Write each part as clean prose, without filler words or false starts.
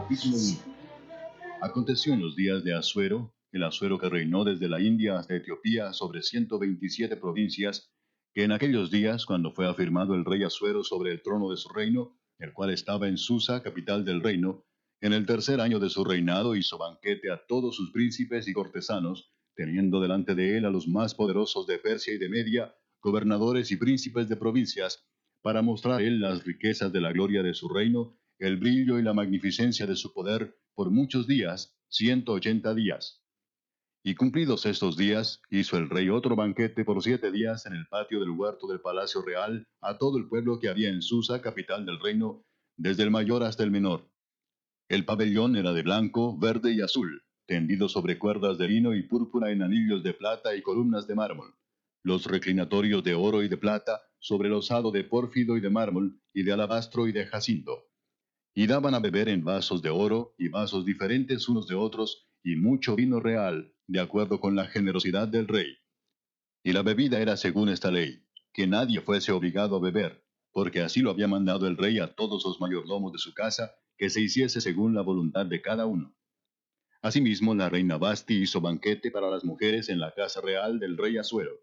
Capítulo 1. Aconteció en los días de Asuero, el Asuero que reinó desde la India hasta Etiopía sobre 127 provincias, que en aquellos días, cuando fue afirmado el rey Asuero sobre el trono de su reino, el cual estaba en Susa, capital del reino, en el tercer año de su reinado hizo banquete a todos sus príncipes y cortesanos, teniendo delante de él a los más poderosos de Persia y de Media, gobernadores y príncipes de provincias, para mostrar a él las riquezas de la gloria de su reino, el brillo y la magnificencia de su poder por muchos días, 180 días. Y cumplidos estos días, hizo el rey otro banquete por 7 días en el patio del huerto del palacio real a todo el pueblo que había en Susa, capital del reino, desde el mayor hasta el menor. El pabellón era de blanco, verde y azul, tendido sobre cuerdas de lino y púrpura en anillos de plata y columnas de mármol. Los reclinatorios de oro y de plata, sobre losado de pórfido y de mármol, y de alabastro y de jacinto. Y daban a beber en vasos de oro y vasos diferentes unos de otros, y mucho vino real, de acuerdo con la generosidad del rey. Y la bebida era según esta ley, que nadie fuese obligado a beber, porque así lo había mandado el rey a todos los mayordomos de su casa, que se hiciese según la voluntad de cada uno. Asimismo, la reina Basti hizo banquete para las mujeres en la casa real del rey Asuero.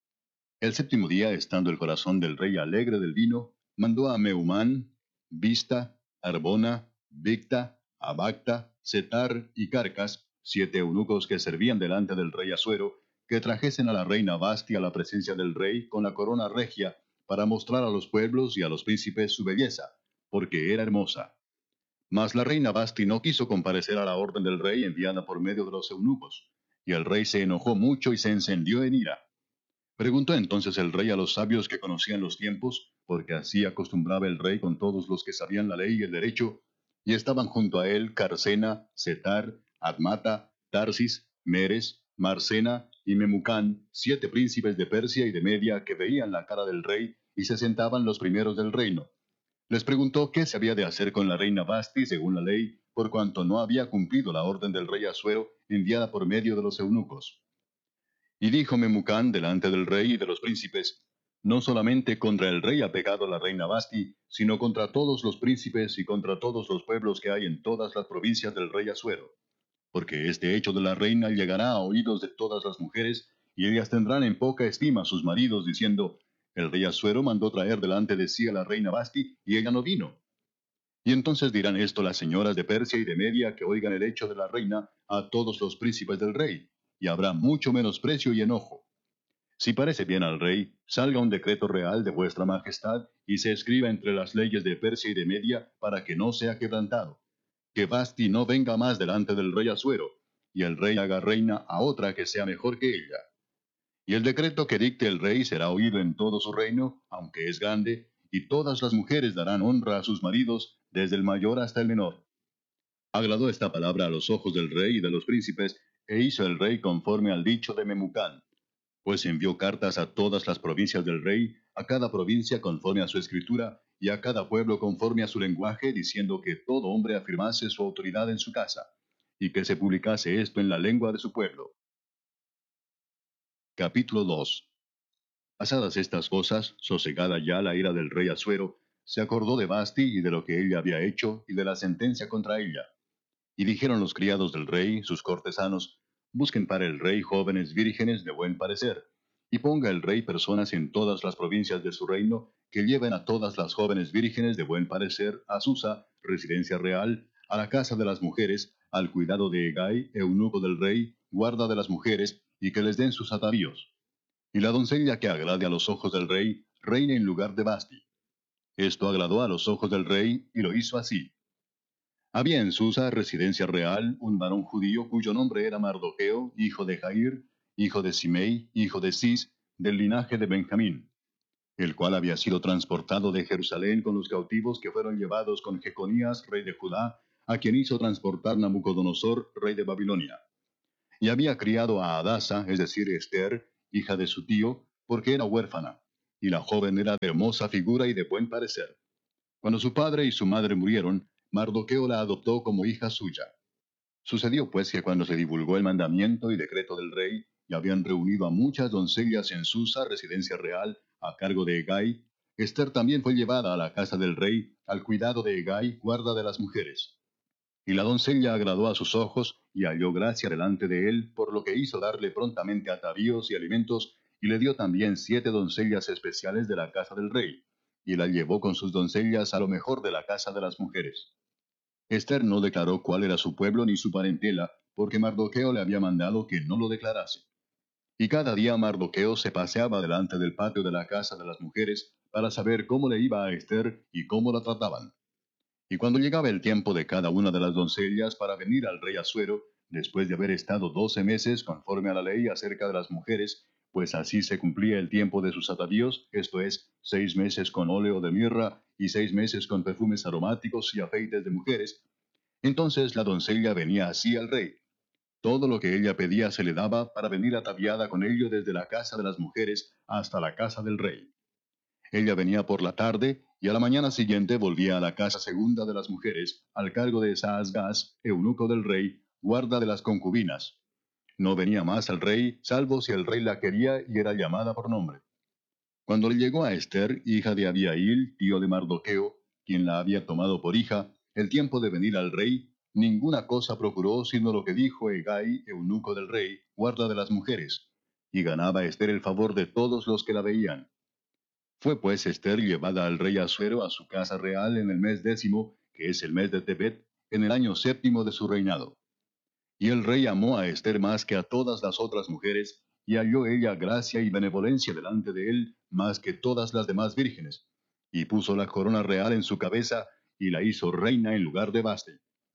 El séptimo día, estando el corazón del rey alegre del vino, mandó a Meumán, Vista, Arbona, Victa, Abacta, Setar y Carcas, 7 eunucos que servían delante del rey Asuero, que trajesen a la reina Basti a la presencia del rey con la corona regia, para mostrar a los pueblos y a los príncipes su belleza, porque era hermosa. Mas la reina Basti no quiso comparecer a la orden del rey enviada por medio de los eunucos, y el rey se enojó mucho y se encendió en ira. Preguntó entonces el rey a los sabios que conocían los tiempos, porque así acostumbraba el rey con todos los que sabían la ley y el derecho, y estaban junto a él Carcena, Setar, Admata, Tarsis, Meres, Marcena y Memucán, 7 príncipes de Persia y de Media que veían la cara del rey y se sentaban los primeros del reino. Les preguntó qué se había de hacer con la reina Basti según la ley, por cuanto no había cumplido la orden del rey Asuero enviada por medio de los eunucos. Y dijo Memucán delante del rey y de los príncipes, no solamente contra el rey ha pecado la reina Basti, sino contra todos los príncipes y contra todos los pueblos que hay en todas las provincias del rey Asuero. Porque este hecho de la reina llegará a oídos de todas las mujeres, y ellas tendrán en poca estima a sus maridos, diciendo, el rey Asuero mandó traer delante de sí a la reina Basti, y ella no vino. Y entonces dirán esto las señoras de Persia y de Media que oigan el hecho de la reina a todos los príncipes del rey, y habrá mucho menosprecio y enojo. Si parece bien al rey, salga un decreto real de vuestra majestad, y se escriba entre las leyes de Persia y de Media, para que no sea quebrantado. Que Basti no venga más delante del rey Asuero, y el rey haga reina a otra que sea mejor que ella. Y el decreto que dicte el rey será oído en todo su reino, aunque es grande, y todas las mujeres darán honra a sus maridos, desde el mayor hasta el menor. Agradó esta palabra a los ojos del rey y de los príncipes, e hizo el rey conforme al dicho de Memucán. Pues envió cartas a todas las provincias del rey, a cada provincia conforme a su escritura, y a cada pueblo conforme a su lenguaje, diciendo que todo hombre afirmase su autoridad en su casa, y que se publicase esto en la lengua de su pueblo. Capítulo 2. Pasadas estas cosas, sosegada ya la ira del rey Asuero, se acordó de Basti y de lo que ella había hecho, y de la sentencia contra ella. Y dijeron los criados del rey, sus cortesanos, busquen para el rey jóvenes vírgenes de buen parecer, y ponga el rey personas en todas las provincias de su reino, que lleven a todas las jóvenes vírgenes de buen parecer a Susa, residencia real, a la casa de las mujeres, al cuidado de Hegai, eunuco del rey, guarda de las mujeres, y que les den sus atavíos. Y la doncella que agrade a los ojos del rey, reine en lugar de Basti. Esto agradó a los ojos del rey, y lo hizo así. Había en Susa, residencia real, un varón judío cuyo nombre era Mardoqueo, hijo de Jair, hijo de Simei, hijo de Cis, del linaje de Benjamín, el cual había sido transportado de Jerusalén con los cautivos que fueron llevados con Jeconías, rey de Judá, a quien hizo transportar Nabucodonosor, rey de Babilonia. Y había criado a Adasa, es decir, Esther, hija de su tío, porque era huérfana, y la joven era de hermosa figura y de buen parecer. Cuando su padre y su madre murieron, Mardoqueo la adoptó como hija suya. Sucedió pues que cuando se divulgó el mandamiento y decreto del rey, y habían reunido a muchas doncellas en Susa, residencia real, a cargo de Hegai, Esther también fue llevada a la casa del rey, al cuidado de Hegai, guarda de las mujeres. Y la doncella agradó a sus ojos, y halló gracia delante de él, por lo que hizo darle prontamente atavíos y alimentos, y le dio también 7 doncellas especiales de la casa del rey, y la llevó con sus doncellas a lo mejor de la casa de las mujeres. Esther no declaró cuál era su pueblo ni su parentela, porque Mardocheo le había mandado que no lo declarase. Y cada día Mardocheo se paseaba delante del patio de la casa de las mujeres para saber cómo le iba a Esther y cómo la trataban. Y cuando llegaba el tiempo de cada una de las doncellas para venir al rey Asuero, después de haber estado 12 meses conforme a la ley acerca de las mujeres, pues así se cumplía el tiempo de sus atavíos, esto es, 6 meses con óleo de mirra y 6 meses con perfumes aromáticos y afeites de mujeres, entonces la doncella venía así al rey. Todo lo que ella pedía se le daba para venir ataviada con ello desde la casa de las mujeres hasta la casa del rey. Ella venía por la tarde, y a la mañana siguiente volvía a la casa segunda de las mujeres, al cargo de Saasgaz, eunuco del rey, guarda de las concubinas. No venía más al rey, salvo si el rey la quería y era llamada por nombre. Cuando le llegó a Esther, hija de Abiail, tío de Mardocheo, quien la había tomado por hija, el tiempo de venir al rey, ninguna cosa procuró sino lo que dijo Hegai, eunuco del rey, guarda de las mujeres, y ganaba Esther el favor de todos los que la veían. Fue pues Esther llevada al rey Asuero a su casa real en el mes 10, que es el mes de Tebet, en el año 7 de su reinado. Y el rey amó a Esther más que a todas las otras mujeres, y halló ella gracia y benevolencia delante de él más que todas las demás vírgenes. Y puso la corona real en su cabeza, y la hizo reina en lugar de Vasti.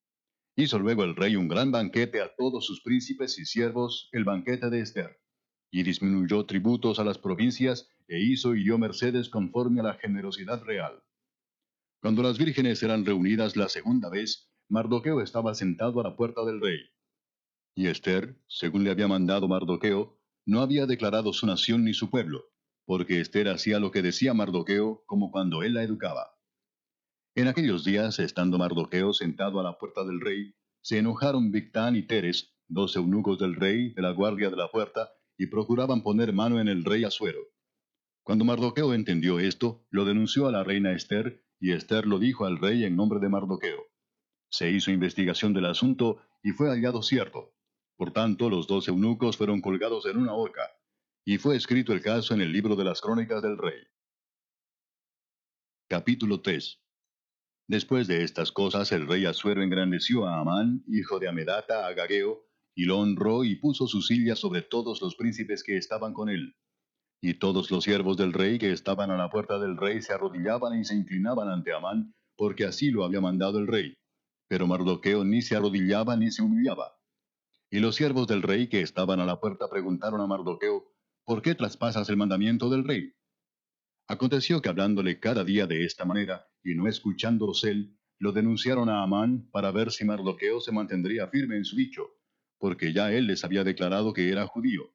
Hizo luego el rey un gran banquete a todos sus príncipes y siervos, el banquete de Esther. Y disminuyó tributos a las provincias, e hizo y dio mercedes conforme a la generosidad real. Cuando las vírgenes eran reunidas la segunda vez, Mardocheo estaba sentado a la puerta del rey. Y Esther, según le había mandado Mardocheo, no había declarado su nación ni su pueblo, porque Esther hacía lo que decía Mardocheo, como cuando él la educaba. En aquellos días, estando Mardocheo sentado a la puerta del rey, se enojaron Bigtán y Teres, 2 eunucos del rey, de la guardia de la puerta, y procuraban poner mano en el rey Asuero. Cuando Mardocheo entendió esto, lo denunció a la reina Esther, y Esther lo dijo al rey en nombre de Mardocheo. Se hizo investigación del asunto, y fue hallado cierto. Por tanto, los 2 eunucos fueron colgados en una horca, y fue escrito el caso en el libro de las crónicas del rey. Capítulo 3. Después de estas cosas, el rey Asuero engrandeció a Amán, hijo de Amedata, Agageo, y lo honró y puso su silla sobre todos los príncipes que estaban con él. Y todos los siervos del rey que estaban a la puerta del rey se arrodillaban y se inclinaban ante Amán, porque así lo había mandado el rey. Pero Mardocheo ni se arrodillaba ni se humillaba. Y los siervos del rey que estaban a la puerta preguntaron a Mardocheo, ¿por qué traspasas el mandamiento del rey? Aconteció que hablándole cada día de esta manera, y no escuchándolos él, lo denunciaron a Amán para ver si Mardocheo se mantendría firme en su dicho, porque ya él les había declarado que era judío.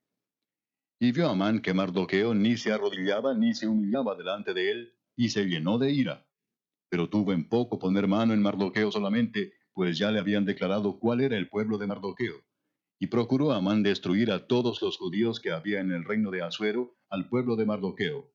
Y vio Amán que Mardocheo ni se arrodillaba ni se humillaba delante de él, y se llenó de ira. Pero tuvo en poco poner mano en Mardocheo solamente, pues ya le habían declarado cuál era el pueblo de Mardocheo. Y procuró Amán destruir a todos los judíos que había en el reino de Asuero, al pueblo de Mardocheo.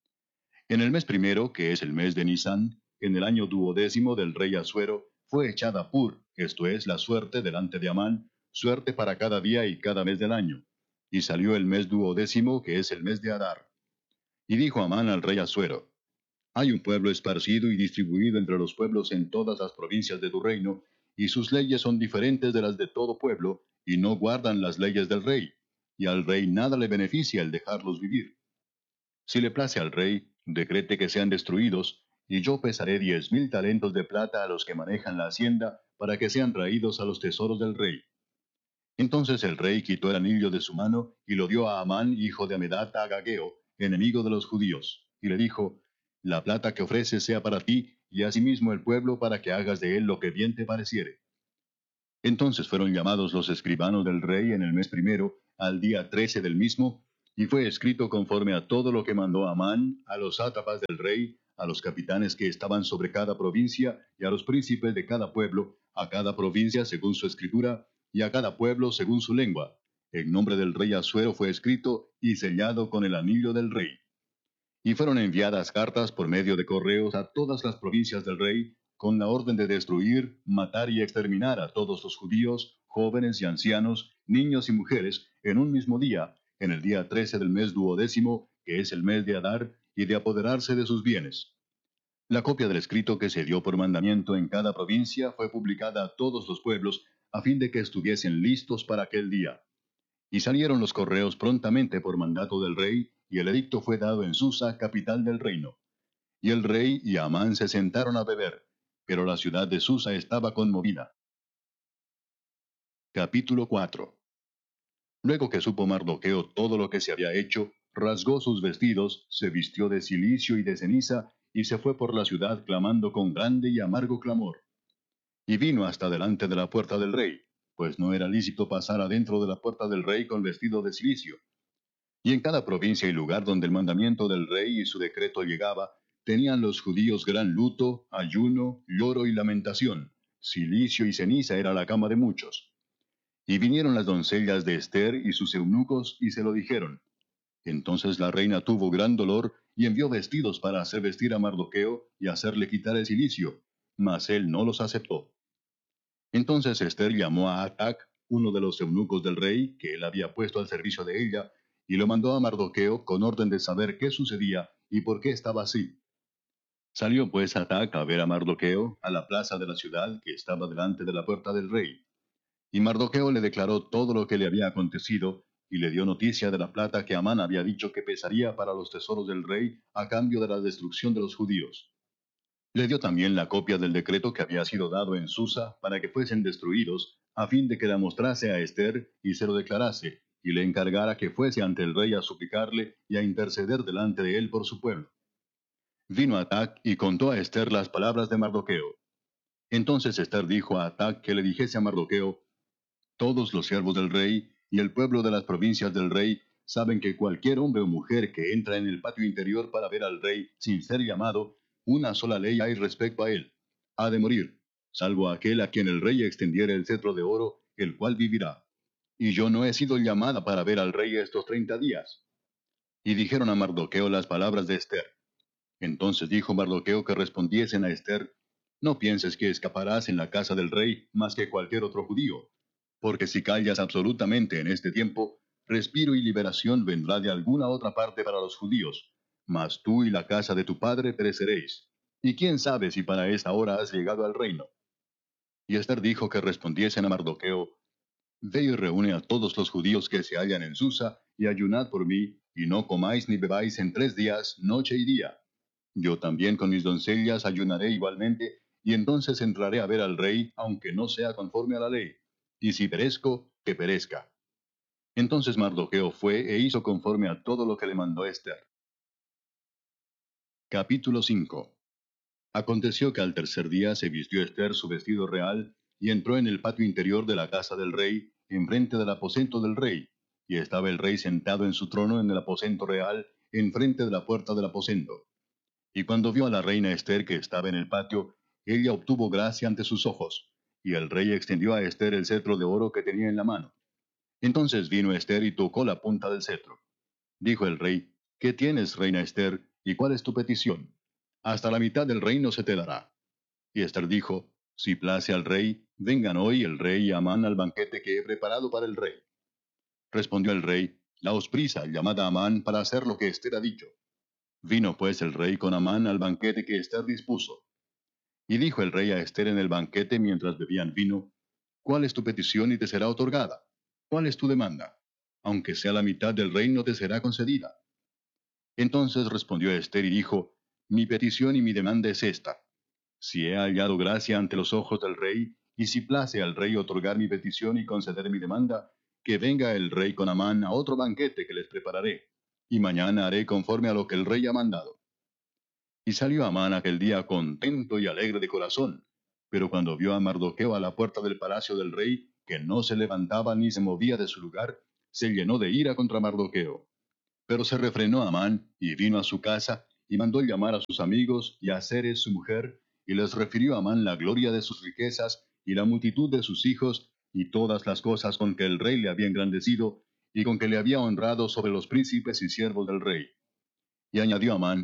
En el mes primero, que es el mes de Nisán, en el año 12 del rey Asuero, fue echada Pur, esto es, la suerte delante de Amán, suerte para cada día y cada mes del año. Y salió el mes 12, que es el mes de Adar. Y dijo Amán al rey Asuero, hay un pueblo esparcido y distribuido entre los pueblos en todas las provincias de tu reino, y sus leyes son diferentes de las de todo pueblo, y no guardan las leyes del rey, y al rey nada le beneficia el dejarlos vivir. Si le place al rey, decrete que sean destruidos, y yo pesaré 10.000 talentos de plata a los que manejan la hacienda, para que sean traídos a los tesoros del rey. Entonces el rey quitó el anillo de su mano, y lo dio a Amán, hijo de Amedata, Agageo, enemigo de los judíos, y le dijo, la plata que ofreces sea para ti, y asimismo el pueblo, para que hagas de él lo que bien te pareciere. Entonces fueron llamados los escribanos del rey en el mes primero, al día 13 del mismo, y fue escrito conforme a todo lo que mandó Amán, a los sátrapas del rey, a los capitanes que estaban sobre cada provincia, y a los príncipes de cada pueblo, a cada provincia según su escritura, y a cada pueblo según su lengua. En nombre del rey Asuero fue escrito y sellado con el anillo del rey. Y fueron enviadas cartas por medio de correos a todas las provincias del rey, con la orden de destruir, matar y exterminar a todos los judíos, jóvenes y ancianos, niños y mujeres, en un mismo día, en el día 13 del mes duodécimo, que es el mes de Adar, y de apoderarse de sus bienes. La copia del escrito que se dio por mandamiento en cada provincia fue publicada a todos los pueblos, a fin de que estuviesen listos para aquel día. Y salieron los correos prontamente por mandato del rey, y el edicto fue dado en Susa, capital del reino. Y el rey y Amán se sentaron a beber, pero la ciudad de Susa estaba conmovida. Capítulo 4. Luego que supo Mardoqueo todo lo que se había hecho, rasgó sus vestidos, se vistió de cilicio y de ceniza, y se fue por la ciudad clamando con grande y amargo clamor. Y vino hasta delante de la puerta del rey, pues no era lícito pasar adentro de la puerta del rey con vestido de cilicio. Y en cada provincia y lugar donde el mandamiento del rey y su decreto llegaba, tenían los judíos gran luto, ayuno, lloro y lamentación. Cilicio y ceniza era la cama de muchos. Y vinieron las doncellas de Ester y sus eunucos y se lo dijeron. Entonces la reina tuvo gran dolor y envió vestidos para hacer vestir a Mardoqueo y hacerle quitar el cilicio, mas él no los aceptó. Entonces Ester llamó a Atac, uno de los eunucos del rey, que él había puesto al servicio de ella, y lo mandó a Mardoqueo con orden de saber qué sucedía y por qué estaba así. Salió pues Atac a ver a Mardoqueo a la plaza de la ciudad que estaba delante de la puerta del rey. Y Mardoqueo le declaró todo lo que le había acontecido, y le dio noticia de la plata que Amán había dicho que pesaría para los tesoros del rey a cambio de la destrucción de los judíos. Le dio también la copia del decreto que había sido dado en Susa para que fuesen destruidos, a fin de que la mostrase a Ester y se lo declarase, y le encargara que fuese ante el rey a suplicarle y a interceder delante de él por su pueblo. Vino Atac y contó a Ester las palabras de Mardoqueo. Entonces Ester dijo a Atac que le dijese a Mardoqueo: todos los siervos del rey y el pueblo de las provincias del rey saben que cualquier hombre o mujer que entra en el patio interior para ver al rey sin ser llamado, una sola ley hay respecto a él: ha de morir, salvo aquel a quien el rey extendiere el cetro de oro, el cual vivirá. Y yo no he sido llamada para ver al rey estos 30 días. Y dijeron a Mardoqueo las palabras de Ester. Entonces dijo Mardoqueo que respondiesen a Ester: no pienses que escaparás en la casa del rey más que cualquier otro judío, porque si callas absolutamente en este tiempo, respiro y liberación vendrá de alguna otra parte para los judíos, mas tú y la casa de tu padre pereceréis. Y quién sabe si para esta hora has llegado al reino. Y Ester dijo que respondiesen a Mardoqueo: ve y reúne a todos los judíos que se hallan en Susa, y ayunad por mí, y no comáis ni bebáis en 3 días, noche y día. Yo también con mis doncellas ayunaré igualmente, y entonces entraré a ver al rey, aunque no sea conforme a la ley. Y si perezco, que perezca. Entonces Mardoqueo fue e hizo conforme a todo lo que le mandó Ester. Capítulo 5. Aconteció que al tercer día se vistió Ester su vestido real, y entró en el patio interior de la casa del rey, enfrente del aposento del rey, y estaba el rey sentado en su trono en el aposento real, enfrente de la puerta del aposento. Y cuando vio a la reina Ester que estaba en el patio, ella obtuvo gracia ante sus ojos, y el rey extendió a Ester el cetro de oro que tenía en la mano. Entonces vino Ester y tocó la punta del cetro. Dijo el rey: ¿qué tienes, reina Ester, y cuál es tu petición? Hasta la mitad del reino se te dará. Y Ester dijo: si place al rey, vengan hoy el rey y Amán al banquete que he preparado para el rey. Respondió el rey: daos prisa, llamad a Amán para hacer lo que Ester ha dicho. Vino pues el rey con Amán al banquete que Ester dispuso. Y dijo el rey a Ester en el banquete mientras bebían vino: ¿cuál es tu petición y te será otorgada? ¿Cuál es tu demanda? Aunque sea la mitad del reino te será concedida. Entonces respondió Ester y dijo: mi petición y mi demanda es esta: si he hallado gracia ante los ojos del rey, y si place al rey otorgar mi petición y conceder mi demanda, que venga el rey con Amán a otro banquete que les prepararé, y mañana haré conforme a lo que el rey ha mandado. Y salió Amán aquel día contento y alegre de corazón. Pero cuando vio a Mardoqueo a la puerta del palacio del rey, que no se levantaba ni se movía de su lugar, se llenó de ira contra Mardoqueo. Pero se refrenó Amán, y vino a su casa, y mandó llamar a sus amigos y a Zeres su mujer, y les refirió a Amán la gloria de sus riquezas, y la multitud de sus hijos, y todas las cosas con que el rey le había engrandecido, y con que le había honrado sobre los príncipes y siervos del rey. Y añadió Amán: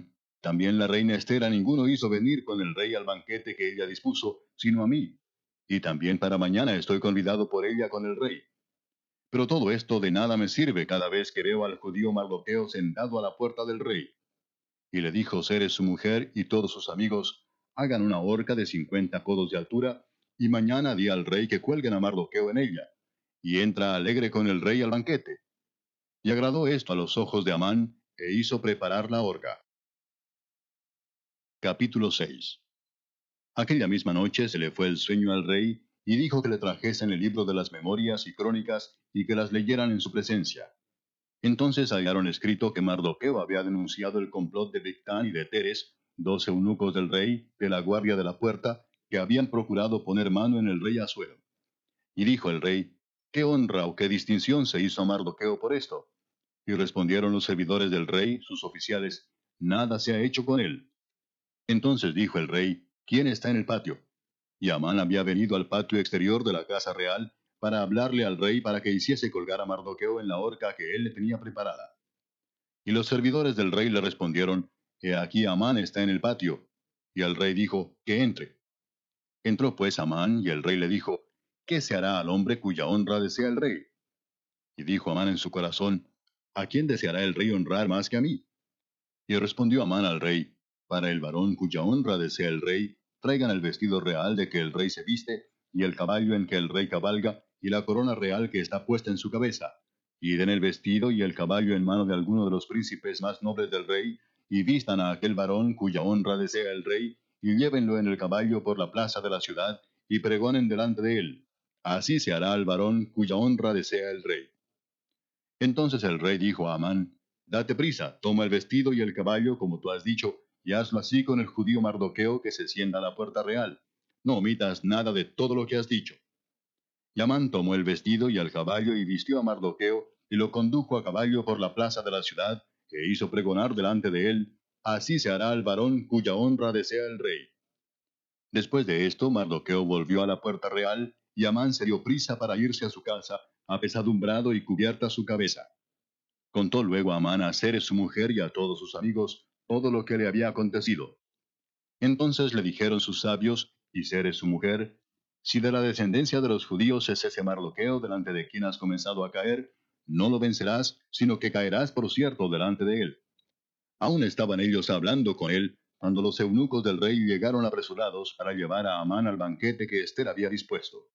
También la reina Esther a ninguno hizo venir con el rey al banquete que ella dispuso, sino a mí. Y también para mañana estoy convidado por ella con el rey. Pero todo esto de nada me sirve cada vez que veo al judío Mardoqueo sentado a la puerta del rey. Y le dijo Zeres su mujer y todos sus amigos, hagan una horca de 50 codos de altura, y mañana di al rey que cuelguen a Mardoqueo en ella. Y entra alegre con el rey al banquete. Y agradó esto a los ojos de Amán, e hizo preparar la horca. Capítulo 6. Aquella misma noche se le fue el sueño al rey, y dijo que le trajesen el libro de las memorias y crónicas, y que las leyeran en su presencia. Entonces hallaron escrito que Mardoqueo había denunciado el complot de Bigtán y de Teres, 2 eunucos del rey, de la guardia de la puerta, que habían procurado poner mano en el rey Asuero. Y dijo el rey, ¿qué honra o qué distinción se hizo a Mardoqueo por esto? Y respondieron los servidores del rey, sus oficiales, nada se ha hecho con él. Entonces dijo el rey, ¿quién está en el patio? Y Amán había venido al patio exterior de la casa real para hablarle al rey para que hiciese colgar a Mardoqueo en la horca que él le tenía preparada. Y los servidores del rey le respondieron, He aquí Amán está en el patio. Y el rey dijo, que entre. Entró pues Amán, y el rey le dijo, ¿qué se hará al hombre cuya honra desea el rey? Y dijo Amán en su corazón, ¿a quién deseará el rey honrar más que a mí? Y respondió Amán al rey, para el varón cuya honra desea el rey, traigan el vestido real de que el rey se viste, y el caballo en que el rey cabalga, y la corona real que está puesta en su cabeza. Y den el vestido y el caballo en mano de alguno de los príncipes más nobles del rey, y vistan a aquel varón cuya honra desea el rey, y llévenlo en el caballo por la plaza de la ciudad, y pregonen delante de él. Así se hará al varón cuya honra desea el rey. Entonces el rey dijo a Amán, Date prisa, toma el vestido y el caballo, como tú has dicho, y hazlo así con el judío Mardoqueo que se sienta a la puerta real. No omitas nada de todo lo que has dicho. Y Amán tomó el vestido y el caballo y vistió a Mardoqueo, y lo condujo a caballo por la plaza de la ciudad, e hizo pregonar delante de él, Así se hará al varón cuya honra desea el rey. Después de esto, Mardoqueo volvió a la puerta real, y Amán se dio prisa para irse a su casa, apesadumbrado y cubierta su cabeza. Contó luego Amán a Zeres su mujer y a todos sus amigos todo lo que le había acontecido. Entonces le dijeron sus sabios, y Zeres su mujer, Si de la descendencia de los judíos es ese Mardoqueo delante de quien has comenzado a caer, no lo vencerás, sino que caerás por cierto delante de él. Aún estaban ellos hablando con él, cuando los eunucos del rey llegaron apresurados para llevar a Amán al banquete que Ester había dispuesto.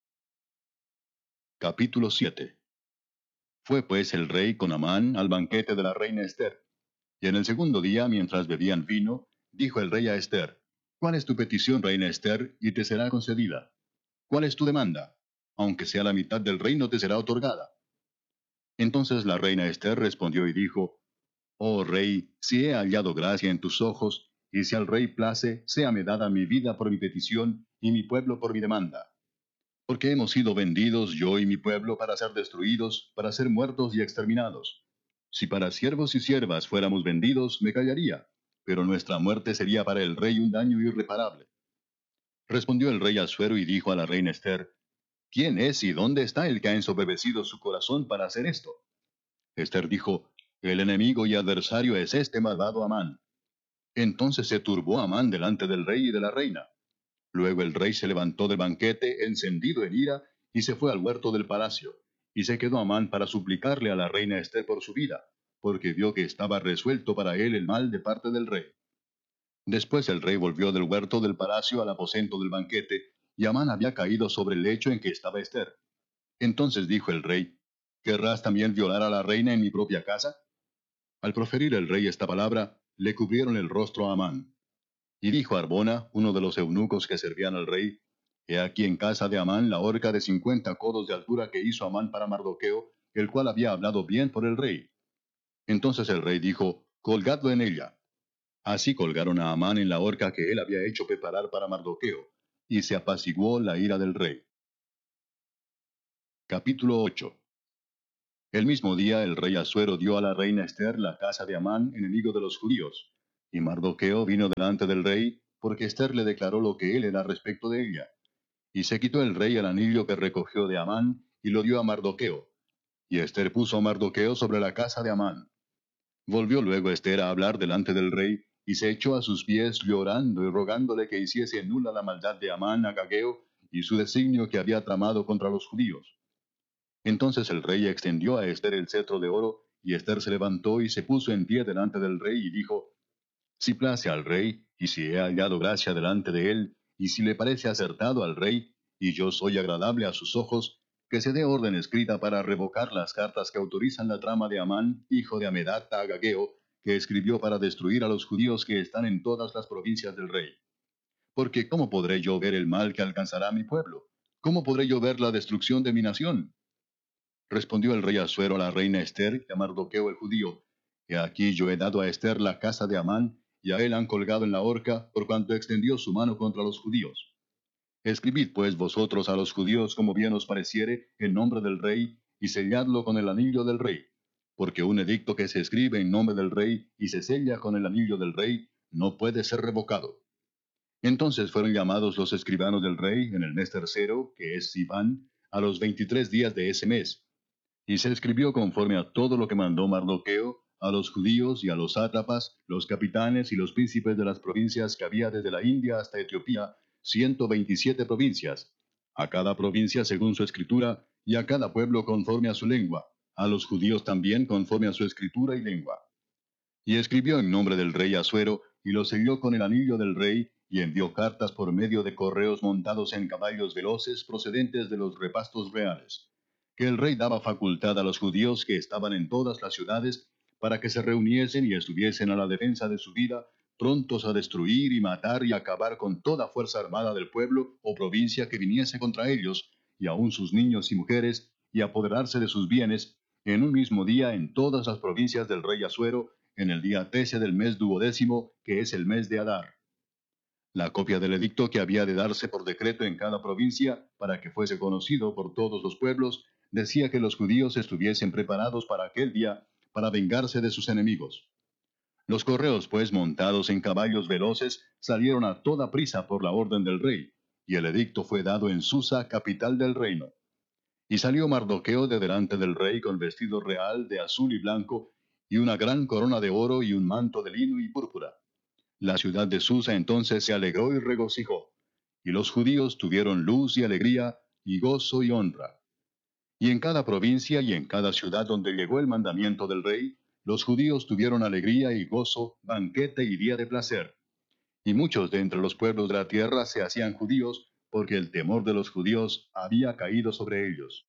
Capítulo 7. Fue pues el rey con Amán al banquete de la reina Ester. Y en el segundo día, mientras bebían vino, dijo el rey a Ester, ¿Cuál es tu petición, reina Ester, y te será concedida? ¿Cuál es tu demanda? Aunque sea la mitad del reino te será otorgada. Entonces la reina Ester respondió y dijo, Oh rey, si he hallado gracia en tus ojos, y si al rey place, séame dada mi vida por mi petición, y mi pueblo por mi demanda. Porque hemos sido vendidos yo y mi pueblo para ser destruidos, para ser muertos y exterminados. Si para siervos y siervas fuéramos vendidos, me callaría, pero nuestra muerte sería para el rey un daño irreparable. Respondió el rey Asuero y dijo a la reina Ester, ¿Quién es y dónde está el que ha ensoberbecido su corazón para hacer esto? Ester dijo, El enemigo y adversario es este malvado Amán. Entonces se turbó Amán delante del rey y de la reina. Luego el rey se levantó del banquete, encendido en ira, y se fue al huerto del palacio. Y se quedó Amán para suplicarle a la reina Ester por su vida, porque vio que estaba resuelto para él el mal de parte del rey. Después el rey volvió del huerto del palacio al aposento del banquete, y Amán había caído sobre el lecho en que estaba Ester. Entonces dijo el rey, ¿Querrás también violar a la reina en mi propia casa? Al proferir el rey esta palabra, le cubrieron el rostro a Amán. Y dijo Arbona, uno de los eunucos que servían al rey, He aquí en casa de Amán la horca de 50 codos de altura que hizo Amán para Mardoqueo, el cual había hablado bien por el rey. Entonces el rey dijo, Colgadlo en ella. Así colgaron a Amán en la horca que él había hecho preparar para Mardoqueo, y se apaciguó la ira del rey. Capítulo 8. El mismo día el rey Asuero dio a la reina Ester la casa de Amán, enemigo de los judíos. Y Mardoqueo vino delante del rey, porque Ester le declaró lo que él era respecto de ella. Y se quitó el rey el anillo que recogió de Amán, y lo dio a Mardoqueo. Y Ester puso a Mardoqueo sobre la casa de Amán. Volvió luego Ester a hablar delante del rey, y se echó a sus pies llorando y rogándole que hiciese nula la maldad de Amán agageo y su designio que había tramado contra los judíos. Entonces el rey extendió a Ester el cetro de oro, y Ester se levantó y se puso en pie delante del rey y dijo, si place al rey, y si he hallado gracia delante de él, y si le parece acertado al rey, y yo soy agradable a sus ojos, que se dé orden escrita para revocar las cartas que autorizan la trama de Amán, hijo de Amedata Agageo, que escribió para destruir a los judíos que están en todas las provincias del rey. Porque ¿cómo podré yo ver el mal que alcanzará a mi pueblo? ¿Cómo podré yo ver la destrucción de mi nación? Respondió el rey Asuero a la reina Ester y a Mardoqueo el judío, he aquí yo he dado a Ester la casa de Amán, y a él han colgado en la horca, por cuanto extendió su mano contra los judíos. Escribid pues vosotros a los judíos como bien os pareciere, en nombre del rey, y selladlo con el anillo del rey. Porque un edicto que se escribe en nombre del rey, y se sella con el anillo del rey, no puede ser revocado. Entonces fueron llamados los escribanos del rey en el mes tercero, que es Sivan, a los 23 días de ese mes. Y se escribió conforme a todo lo que mandó Mardoqueo, a los judíos y a los sátrapas, los capitanes y los príncipes de las provincias que había desde la India hasta Etiopía, 127 provincias, a cada provincia según su escritura, y a cada pueblo conforme a su lengua, a los judíos también conforme a su escritura y lengua. Y escribió en nombre del rey Asuero, y lo selló con el anillo del rey, y envió cartas por medio de correos montados en caballos veloces procedentes de los repastos reales, que el rey daba facultad a los judíos que estaban en todas las ciudades, para que se reuniesen y estuviesen a la defensa de su vida, prontos a destruir y matar y acabar con toda fuerza armada del pueblo o provincia que viniese contra ellos, y aun sus niños y mujeres, y apoderarse de sus bienes, en un mismo día en todas las provincias del rey Asuero, en el día 13 del mes duodécimo, que es el mes de Adar. La copia del edicto que había de darse por decreto en cada provincia, para que fuese conocido por todos los pueblos, decía que los judíos estuviesen preparados para aquel día, para vengarse de sus enemigos. Los correos, pues, montados en caballos veloces, salieron a toda prisa por la orden del rey, y el edicto fue dado en Susa, capital del reino. Y salió Mardoqueo de delante del rey con vestido real de azul y blanco, y una gran corona de oro y un manto de lino y púrpura. La ciudad de Susa entonces se alegró y regocijó, y los judíos tuvieron luz y alegría, y gozo y honra. Y en cada provincia y en cada ciudad donde llegó el mandamiento del rey, los judíos tuvieron alegría y gozo, banquete y día de placer. Y muchos de entre los pueblos de la tierra se hacían judíos, porque el temor de los judíos había caído sobre ellos.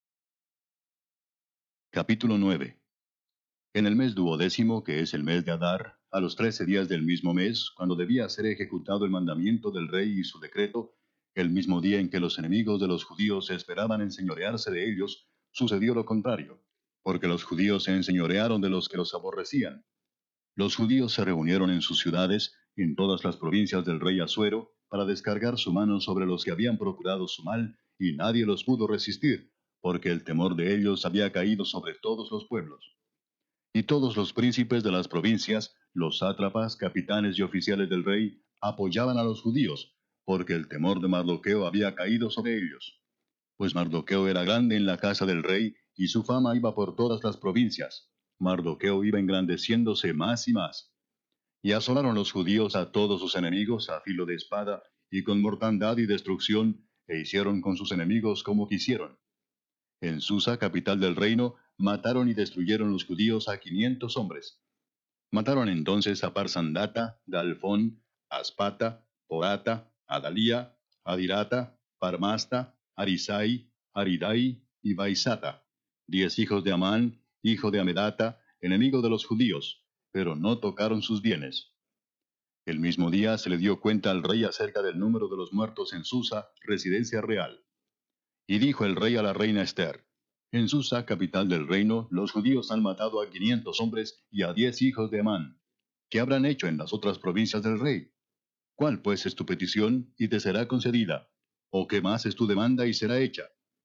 Capítulo 9. En el mes duodécimo, que es el mes de Adar, a los 13 días del mismo mes, cuando debía ser ejecutado el mandamiento del rey y su decreto, el mismo día en que los enemigos de los judíos esperaban enseñorearse de ellos, sucedió lo contrario, porque los judíos se enseñorearon de los que los aborrecían. Los judíos se reunieron en sus ciudades, en todas las provincias del rey Asuero, para descargar su mano sobre los que habían procurado su mal, y nadie los pudo resistir, porque el temor de ellos había caído sobre todos los pueblos. Y todos los príncipes de las provincias, los sátrapas, capitanes y oficiales del rey, apoyaban a los judíos, porque el temor de Mardoqueo había caído sobre ellos. Pues Mardoqueo era grande en la casa del rey, y su fama iba por todas las provincias. Mardoqueo iba engrandeciéndose más y más. Y asolaron los judíos a todos sus enemigos a filo de espada, y con mortandad y destrucción, e hicieron con sus enemigos como quisieron. En Susa, capital del reino, mataron y destruyeron los judíos a 500 hombres. Mataron entonces a Parsandata, Dalfón, Aspata, Porata, Adalía, Adirata, Parmasta, Arisai, Aridai y Baisata, 10 hijos de Amán, hijo de Amedata, enemigo de los judíos, pero no tocaron sus bienes. El mismo día se le dio cuenta al rey acerca del número de los muertos en Susa, residencia real. Y dijo el rey a la reina Ester, en Susa, capital del reino, los judíos han matado a 500 hombres y a 10 hijos de Amán. ¿Qué habrán hecho en las otras provincias del rey? ¿Cuál pues es tu petición y te será concedida? ¿O qué más es tu demanda y será hecha?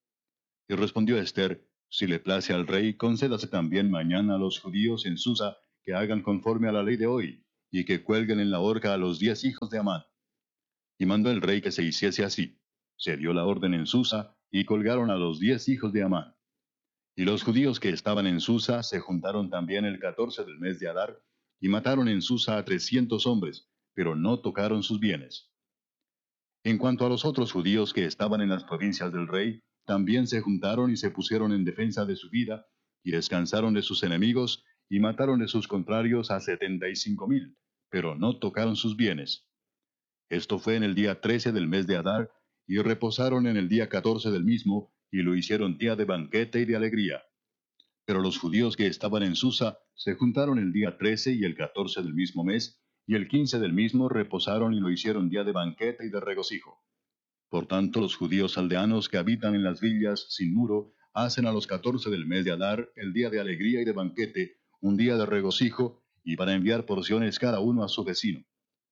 Y respondió Ester, si le place al rey, concédase también mañana a los judíos en Susa que hagan conforme a la ley de hoy, y que cuelguen en la horca a los 10 hijos de Amán. Y mandó el rey que se hiciese así. Se dio la orden en Susa, y colgaron a los 10 hijos de Amán. Y los judíos que estaban en Susa se juntaron también el 14 del mes de Adar, y mataron en Susa a 300 hombres, pero no tocaron sus bienes. En cuanto a los otros judíos que estaban en las provincias del rey, también se juntaron y se pusieron en defensa de su vida, y descansaron de sus enemigos, y mataron de sus contrarios a 75,000, pero no tocaron sus bienes. Esto fue en el día 13 del mes de Adar, y reposaron en el día 14 del mismo, y lo hicieron día de banquete y de alegría. Pero los judíos que estaban en Susa se juntaron el día 13 y el 14 del mismo mes, y el 15 del mismo reposaron y lo hicieron día de banquete y de regocijo. Por tanto, los judíos aldeanos que habitan en las villas sin muro hacen a los 14 del mes de Adar el día de alegría y de banquete, un día de regocijo, y para enviar porciones cada uno a su vecino.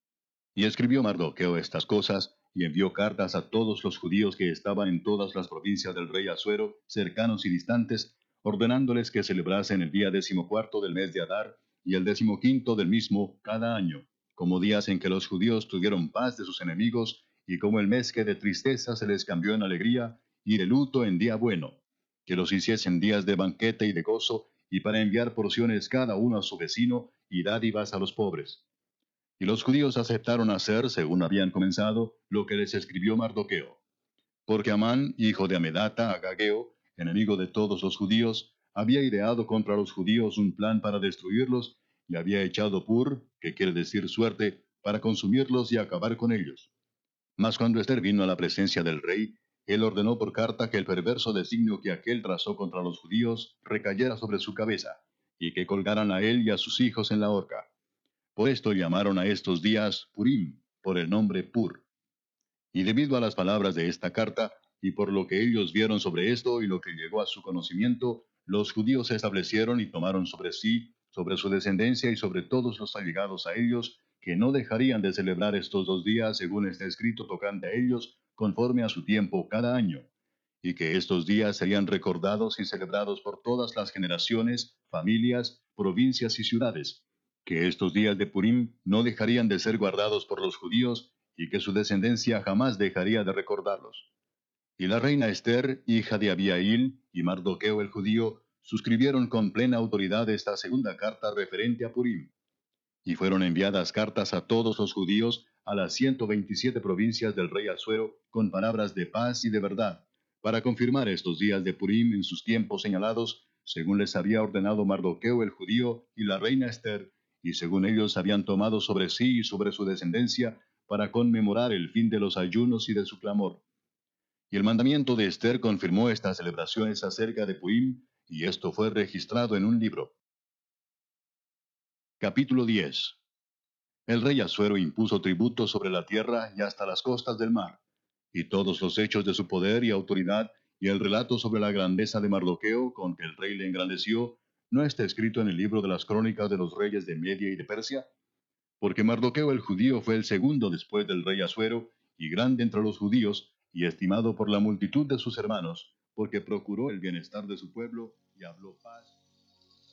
Y escribió Mardoqueo estas cosas, y envió cartas a todos los judíos que estaban en todas las provincias del rey Asuero, cercanos y distantes, ordenándoles que celebrasen el día 14 del mes de Adar, y el 15 del mismo cada año, como días en que los judíos tuvieron paz de sus enemigos, y como el mes que de tristeza se les cambió en alegría, y de luto en día bueno, que los hiciesen días de banquete y de gozo, y para enviar porciones cada uno a su vecino, y dádivas a los pobres. Y los judíos aceptaron hacer, según habían comenzado, lo que les escribió Mardoqueo. Porque Amán, hijo de Amedata, agageo, enemigo de todos los judíos, había ideado contra los judíos un plan para destruirlos, y había echado pur, que quiere decir suerte, para consumirlos y acabar con ellos. Mas cuando Ester vino a la presencia del rey, él ordenó por carta que el perverso designio que aquél trazó contra los judíos recayera sobre su cabeza, y que colgaran a él y a sus hijos en la horca. Por esto llamaron a estos días Purim, por el nombre Pur. Y debido a las palabras de esta carta, y por lo que ellos vieron sobre esto y lo que llegó a su conocimiento, los judíos se establecieron y tomaron sobre sí, sobre su descendencia y sobre todos los allegados a ellos, que no dejarían de celebrar estos 2 días según está escrito tocante a ellos, conforme a su tiempo cada año, y que estos días serían recordados y celebrados por todas las generaciones, familias, provincias y ciudades, que estos días de Purim no dejarían de ser guardados por los judíos, y que su descendencia jamás dejaría de recordarlos. Y la reina Ester, hija de Abihail, y Mardoqueo el judío, suscribieron con plena autoridad esta segunda carta referente a Purim. Y fueron enviadas cartas a todos los judíos a las 127 provincias del rey Asuero con palabras de paz y de verdad, para confirmar estos días de Purim en sus tiempos señalados, según les había ordenado Mardoqueo el judío y la reina Ester, y según ellos habían tomado sobre sí y sobre su descendencia, para conmemorar el fin de los ayunos y de su clamor. Y el mandamiento de Ester confirmó estas celebraciones acerca de Purim, y esto fue registrado en un libro. Capítulo 10. El rey Asuero impuso tributo sobre la tierra y hasta las costas del mar, y todos los hechos de su poder y autoridad, y el relato sobre la grandeza de Mardoqueo con que el rey le engrandeció, ¿no está escrito en el libro de las crónicas de los reyes de Media y de Persia? Porque Mardoqueo el judío fue el segundo después del rey Asuero, y grande entre los judíos, y estimado por la multitud de sus hermanos, porque procuró el bienestar de su pueblo, y habló paz.